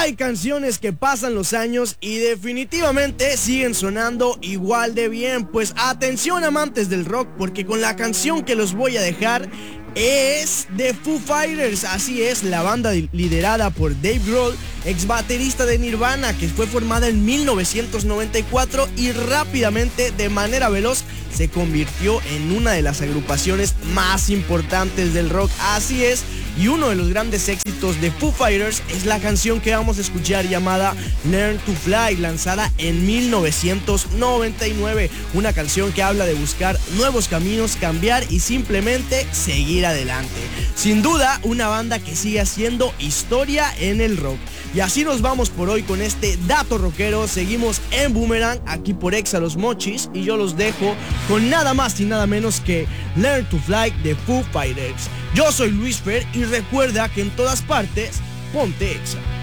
Hay canciones que pasan los años y definitivamente siguen sonando igual de bien. Pues atención, amantes del rock, porque con la canción que los voy a dejar es de Foo Fighters. Así es, la banda liderada por Dave Grohl, ex baterista de Nirvana, que fue formada en 1994 y rápidamente, de manera veloz, se convirtió en una de las agrupaciones más importantes del rock. Así es, y uno de los grandes éxitos de Foo Fighters es la canción que vamos a escuchar llamada Learn to Fly, lanzada en 1999. Una canción que habla de buscar nuevos caminos, cambiar y simplemente seguir adelante. Sin duda, una banda que sigue haciendo historia en el rock. Y así nos vamos por hoy con este dato rockero. Seguimos en Boomerang, aquí por Exa Los Mochis, y yo los dejo con nada más y nada menos que Learn to Fly de Foo Fighters. Yo soy Luis Fer y recuerda que en todas partes, ponte Exa.